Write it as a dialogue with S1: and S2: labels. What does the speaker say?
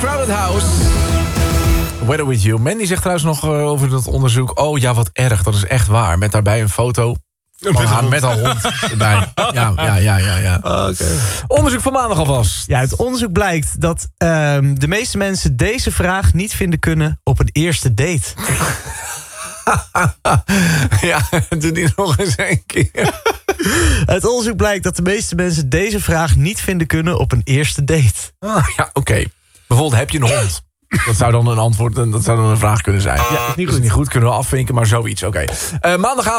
S1: Crowded House. Weather With You. Mandy zegt trouwens nog over dat onderzoek. Oh ja, wat erg, dat is echt waar. Met daarbij een foto van haar met een hond erbij. Ja.
S2: Okay.
S1: Onderzoek van maandag alvast.
S2: Ja, uit onderzoek blijkt dat de meeste mensen deze vraag niet vinden kunnen op een eerste date.
S1: Ja, doe die nog eens een keer.
S2: Uit onderzoek blijkt dat de meeste mensen deze vraag niet vinden kunnen op een eerste date.
S1: Ja, oké. Bijvoorbeeld, heb je een hond? Dat zou dan een antwoord, dat zou dan een vraag kunnen zijn. Ja, is niet goed, kunnen we afvinken, maar zoiets. Oké. Maandagavond.